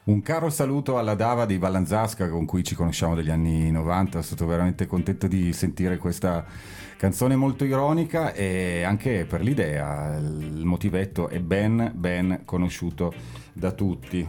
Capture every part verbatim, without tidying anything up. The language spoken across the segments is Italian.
Un caro saluto alla Dava di Vallanzasca con cui ci conosciamo degli anni novanta, sono stato veramente contento di sentire questa canzone molto ironica e anche per l'idea, il motivetto è ben ben conosciuto da tutti.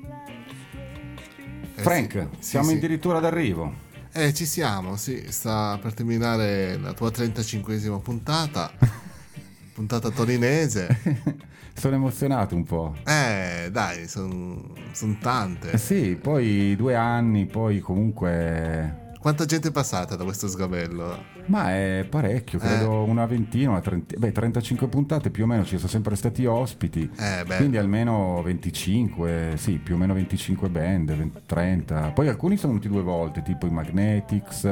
Eh Frank, sì, sì, siamo sì. addirittura d'arrivo. Eh, ci siamo, sì, sta per terminare la tua trentacinquesima puntata, puntata torinese. Sono emozionato un po'. Eh, dai, sono Eh tante. sì, poi due anni, poi comunque... Quanta gente è passata da questo sgabello? Ma è parecchio, Eh, credo una ventina, una trentina, beh, trentacinque puntate più o meno, ci sono sempre stati ospiti, eh, quindi bello. almeno venticinque, sì, più o meno venticinque band, venti, trenta. Poi alcuni sono venuti due volte, tipo i Magnetics,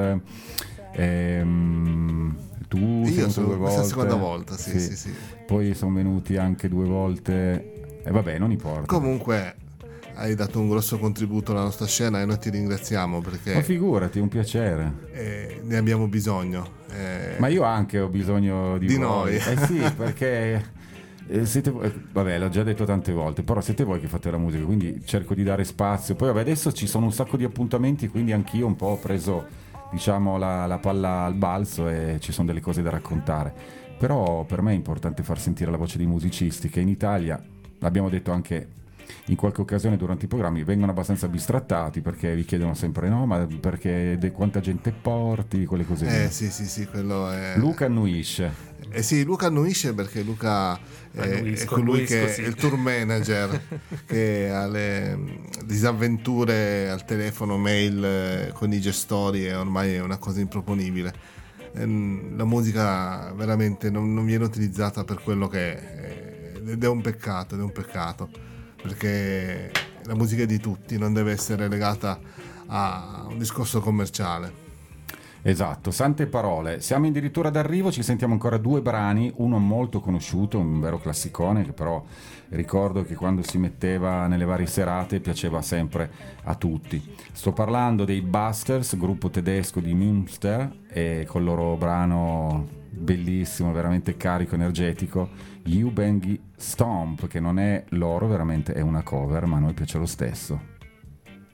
ehm, tu sei Io venuto due sono questa è la seconda volte, volta, sì, sì, sì, sì. poi sono venuti anche due volte, e vabbè, non importa. Comunque hai dato un grosso contributo alla nostra scena e noi ti ringraziamo Ma perché figurati, è un piacere. eh, ne abbiamo bisogno. Ma Eh, io anche ho bisogno di, di voi. noi. Eh sì, perché eh, siete voi- eh, vabbè, l'ho già detto tante volte, però siete voi che fate la musica, quindi cerco di dare spazio. Poi vabbè, adesso ci sono un sacco di appuntamenti, quindi anch'io un po' ho preso, diciamo, la, la palla al balzo e ci sono delle cose da raccontare. Però per me è importante far sentire la voce dei musicisti che in Italia, l'abbiamo detto anche in qualche occasione durante i programmi, vengono abbastanza bistrattati perché vi chiedono sempre no, ma perché de- quanta gente porti, quelle cose lì. Eh sì, sì, sì, quello è. Luca annuisce. Eh sì, Luca annuisce perché Luca è, è Annuisco, colui annuisco, che sì. è il tour manager che ha le mm, disavventure al telefono, mail eh, con i gestori e ormai è una cosa improponibile. Ehm, La musica veramente non, non viene utilizzata per quello che è ed è un peccato, ed è un peccato perché la musica è di tutti, non deve essere legata a un discorso commerciale. Esatto, sante parole. Siamo addirittura d'arrivo, ci sentiamo ancora due brani, uno molto conosciuto, un vero classicone che però ricordo che quando si metteva nelle varie serate piaceva sempre a tutti. Sto parlando dei Busters, gruppo tedesco di Münster, e col loro brano bellissimo, veramente carico, energetico, You Bengi Stomp, che non è loro, veramente è una cover, ma a noi piace lo stesso.